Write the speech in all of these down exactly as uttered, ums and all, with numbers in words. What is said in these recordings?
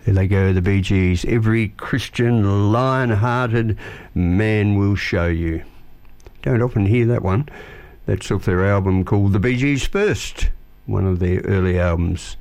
There they go, the Bee Gees. Every Christian lion-hearted man will show you. Don't often hear that one. That's off their album called The Bee Gees First, one of their early albums.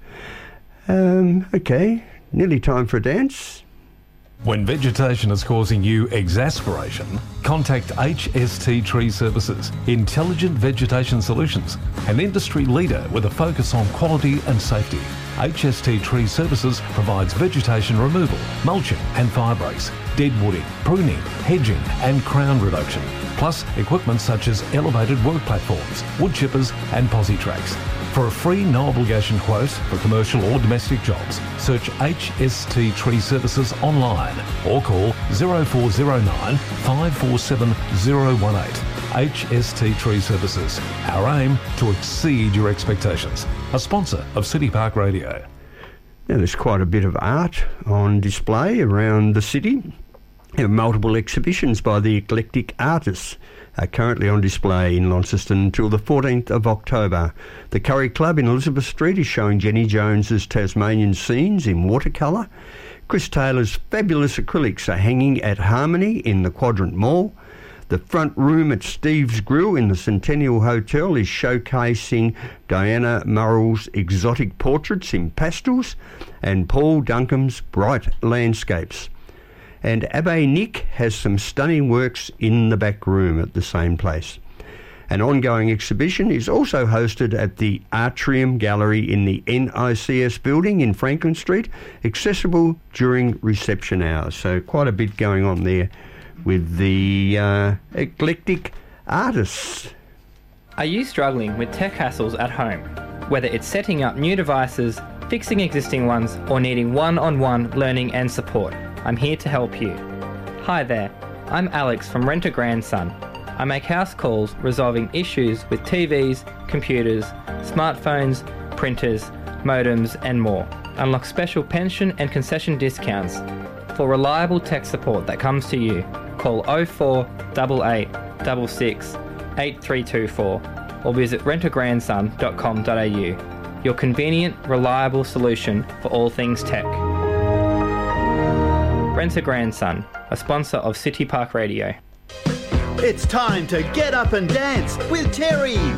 Um, okay, nearly time for a dance. When vegetation is causing you exasperation, contact H S T Tree Services, Intelligent Vegetation Solutions, an industry leader with a focus on quality and safety. H S T Tree Services provides vegetation removal, mulching and fire breaks, dead wooding, pruning, hedging and crown reduction, plus equipment such as elevated work platforms, wood chippers and posi tracks. For a free no-obligation quote for commercial or domestic jobs, search H S T Tree Services online or call zero four zero nine, five four seven zero one eight. H S T Tree Services. Our aim to exceed your expectations. A sponsor of City Park Radio. Now, there's quite a bit of art on display around the city. There are multiple exhibitions by the eclectic artists are currently on display in Launceston until the fourteenth of October. The Curry Club in Elizabeth Street is showing Jenny Jones's Tasmanian scenes in watercolour. Chris Taylor's fabulous acrylics are hanging at Harmony in the Quadrant Mall. The front room at Steve's Grill in the Centennial Hotel is showcasing Diana Murrell's exotic portraits in pastels and Paul Duncan's bright landscapes. And Abbe Nick has some stunning works in the back room at the same place. An ongoing exhibition is also hosted at the Atrium Gallery in the N I C S building in Franklin Street, accessible during reception hours. So quite a bit going on there with the uh, eclectic artists. Are you struggling with tech hassles at home? Whether it's setting up new devices, fixing existing ones, or needing one-on-one learning and support, I'm here to help you. Hi there, I'm Alex from Rent a Grandson. I make house calls resolving issues with T Vs, computers, smartphones, printers, modems and more. Unlock special pension and concession discounts. For reliable tech support that comes to you, call oh four eight eight six six eight three two four or visit rent a grandson dot com dot a u. Your convenient, reliable solution for all things tech. Rent a Grandson, a sponsor of City Park Radio. It's time to get up and dance with Terry.